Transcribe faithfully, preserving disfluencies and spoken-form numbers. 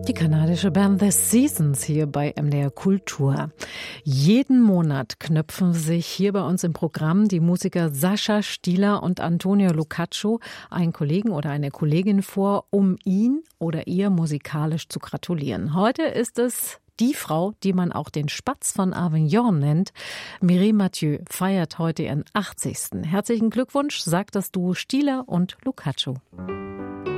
Die kanadische Band The Seasons hier bei M D R Kultur. Jeden Monat knöpfen sich hier bei uns im Programm die Musiker Sascha Stieler und Antonio Lucaccio einen Kollegen oder eine Kollegin vor, um ihn oder ihr musikalisch zu gratulieren. Heute ist es die Frau, die man auch den Spatz von Avignon nennt. Mireille Mathieu feiert heute ihren achtzigsten Herzlichen Glückwunsch, sagt das Duo Stieler und Lucaccio.